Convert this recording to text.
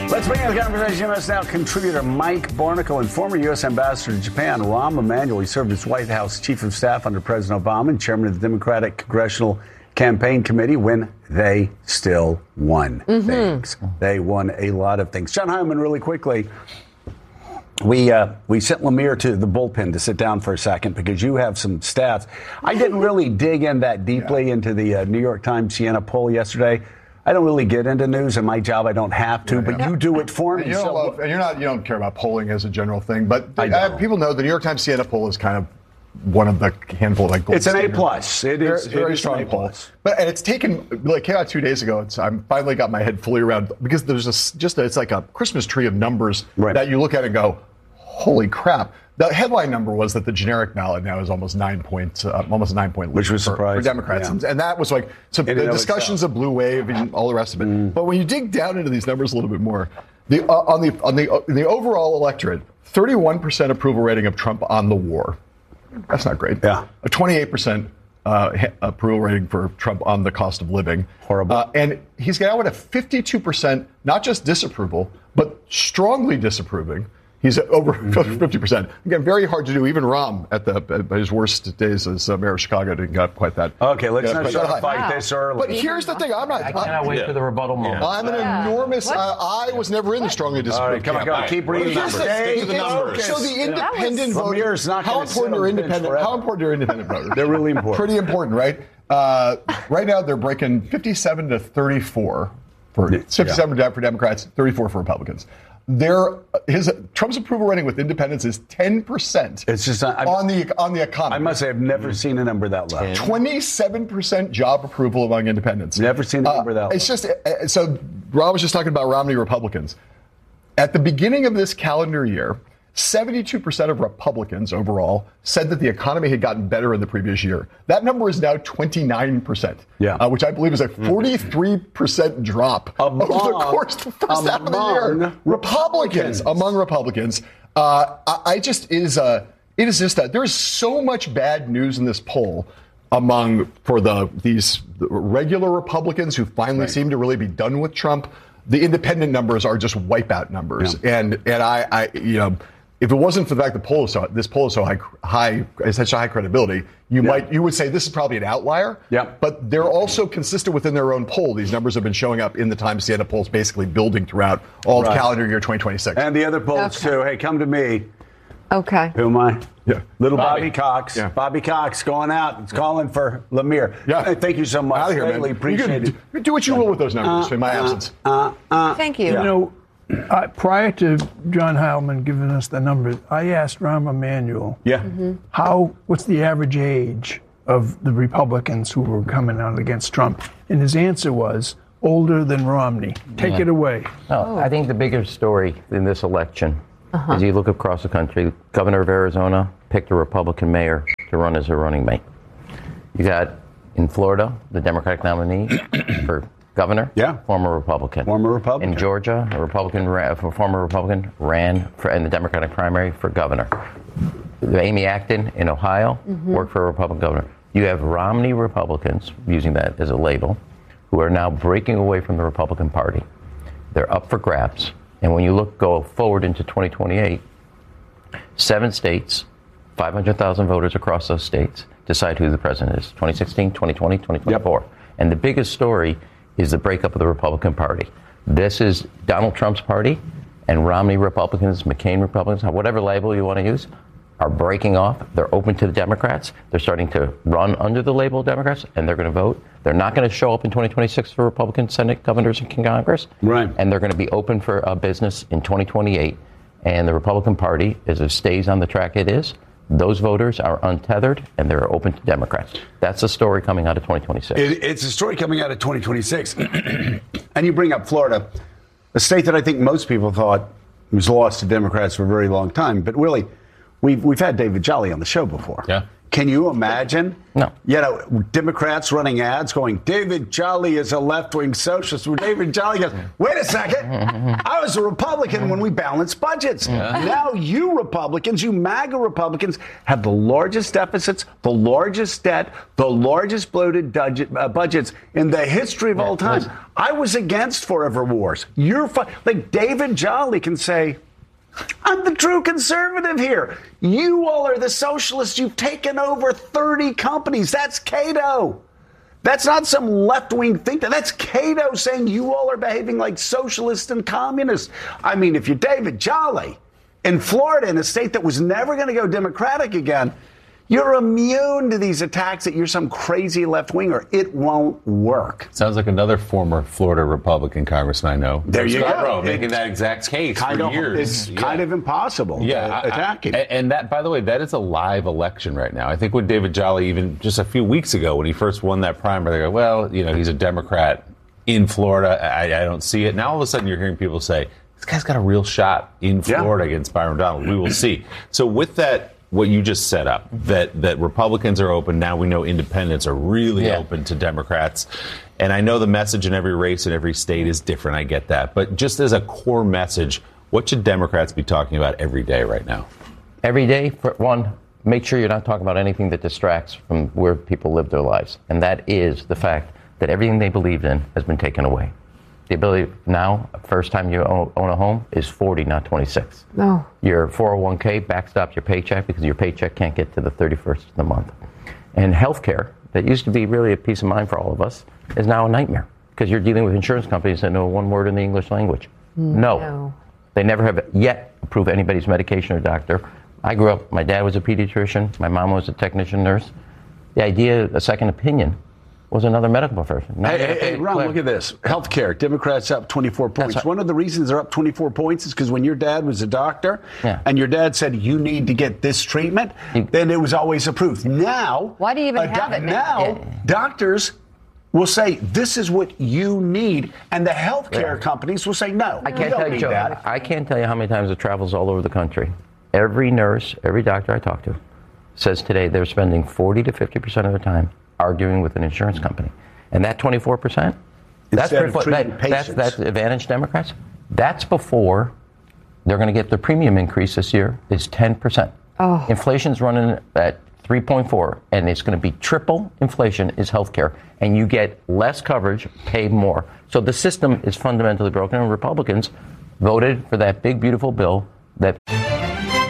Let's bring in the conversation U.S. Now contributor Mike Barnicle and former U.S. Ambassador to Japan, Rahm Emanuel. He served as White House Chief of Staff under President Obama and chairman of the Democratic Congressional Campaign Committee when they still won things. They won a lot of things. John Heilemann, really quickly, we sent Lemire to the bullpen to sit down for a second because you have some stats. I didn't really dig in that deeply into the New York Times Siena poll yesterday. I don't really get into news. In my job, I don't have to, but you do it for me. And you don't care about polling as a general thing, but people know the New York Times Siena poll is kind of one of the handful of gold it's an standard. A+. It is very strong poll. But and it's taken came out 2 days ago. I finally got my head fully around because there's it's like a Christmas tree of numbers that you look at and go, holy crap. The headline number was that the generic ballot now is almost 9 points, almost a 9-point lead, which was surprising for Democrats, and that was like the discussions of blue wave and all the rest of it. But when you dig down into these numbers a little bit more, on the overall electorate, 31% approval rating of Trump on the war. That's not great. Yeah, a 28% approval rating for Trump on the cost of living. Horrible. And he's now at a 52%, not just disapproval, but strongly disapproving. He's over 50%. Again, very hard to do. Even Rahm, at his worst days as mayor of Chicago, didn't get quite that. Okay, let's not try to fight this early. But here's the thing. I cannot wait for the rebuttal moment. I'm an enormous. I was never in the strongly disapproving camp. Come on, keep reading numbers. The numbers. So the independent voters. How important are independent voters? They're really important. Pretty important, right? Right now, they're breaking 57 to 34 for 57 for Democrats, 34 for Republicans. Trump's approval rating with independents is 10%. It's just on the economy. I must say I've never seen a number that low. 27% job approval among independents. Never seen a number that low. It's just so. Rob was just talking about Romney Republicans. At the beginning of this calendar year, 72% of Republicans overall said that the economy had gotten better in the previous year. That number is now 29%, which I believe is a 43% drop over the course of the first half of the year. Among Republicans. There is so much bad news in this poll for these regular Republicans who finally seem to really be done with Trump. The independent numbers are just wipeout numbers, and if it wasn't for the fact this poll is so high, has such high credibility, you would say this is probably an outlier. Yeah. But they're also consistent within their own poll. These numbers have been showing up in the Times Siena polls, basically building throughout all of calendar year 2026. And the other polls too. Hey, come to me. Okay. Who am I? Yeah. Little Bobby Cox. Yeah. Bobby Cox going out. It's calling for Lemire. Yeah. Thank you so much. Out of here, really man. appreciate it. Do what you will with those numbers in my absence. Thank you. You know, prior to John Heilemann giving us the numbers, I asked Rahm Emanuel, what's the average age of the Republicans who were coming out against Trump? And his answer was older than Romney. Take it away. I think the bigger story in this election is you look across the country, Governor of Arizona picked a Republican mayor to run as her running mate. You got in Florida, the Democratic nominee for governor, former Republican. In Georgia, a former Republican ran in the Democratic primary for governor. Amy Acton in Ohio worked for a Republican governor. You have Romney Republicans, using that as a label, who are now breaking away from the Republican Party. They're up for grabs. And when you go forward into 2028, 7 states, 500,000 voters across those states decide who the president is. 2016, 2020, 2024. And the biggest story is the breakup of the Republican Party. This is Donald Trump's party, and Romney Republicans, McCain Republicans, whatever label you want to use, are breaking off. They're open to the Democrats. They're starting to run under the label of Democrats, and they're going to vote. They're not going to show up in 2026 for Republican Senate governors and Congress. Right. And they're going to be open for business in 2028. And the Republican Party, as it stays on the track it is, those voters are untethered, and they're open to Democrats. That's the story coming out of 2026. It's a story coming out of 2026. And you bring up Florida, a state that I think most people thought was lost to Democrats for a very long time. But really, we've had David Jolly on the show before. Yeah. Can you imagine? No. Democrats running ads going, David Jolly is a left-wing socialist. Where David Jolly goes, wait a second. I was a Republican when we balanced budgets. Yeah. Now you Republicans, you MAGA Republicans, have the largest deficits, the largest debt, the largest bloated budgets in the history of all time. I was against forever wars. You're like David Jolly can say, I'm the true conservative here. You all are the socialists. You've taken over 30 companies. That's Cato. That's not some left-wing think tank. That's Cato saying you all are behaving like socialists and communists. I mean, if you're David Jolly in Florida, in a state that was never going to go Democratic again, you're immune to these attacks that you're some crazy left-winger. It won't work. Sounds like another former Florida Republican congressman I know. There you go. Making that exact case for years. It's kind of impossible to attack him. And that, by the way, that is a live election right now. I think when David Jolly, even just a few weeks ago, when he first won that primary, they go, well, he's a Democrat in Florida. I don't see it. Now all of a sudden you're hearing people say, this guy's got a real shot in Florida against Byron Donald. We will see. So with that, what you just set up, that Republicans are open. Now we know independents are really open to Democrats. And I know the message in every race in every state is different. I get that. But just as a core message, what should Democrats be talking about every day right now? Every day, for one, make sure you're not talking about anything that distracts from where people live their lives. And that is the fact that everything they believed in has been taken away. The ability now, first time you own a home, is 40, not 26. No. Your 401k backstops your paycheck because your paycheck can't get to the 31st of the month. And healthcare, that used to be really a peace of mind for all of us, is now a nightmare because you're dealing with insurance companies that know one word in the English language. No. They never have yet approved anybody's medication or doctor. I grew up, my dad was a pediatrician, my mom was a technician nurse. The idea of a second opinion was another medical profession. Hey, Ron, look at this. Healthcare, Democrats up 24 points. Right. One of the reasons they're up 24 points is because when your dad was a doctor and your dad said you need to get this treatment, then it was always approved. Now, why do you even have it now? Doctors will say this is what you need, and the healthcare companies will say no. I can't tell you, Joe, I can't tell you how many times it travels all over the country. Every nurse, every doctor I talk to says today they're spending 40 to 50% of their time arguing with an insurance company. And that 24%, that's advantage Democrats. That's before they're going to get their premium increase this year is 10%. Oh. Inflation's running at 3.4, and it's going to be triple inflation is healthcare. And you get less coverage, pay more. So the system is fundamentally broken, and Republicans voted for that big, beautiful bill that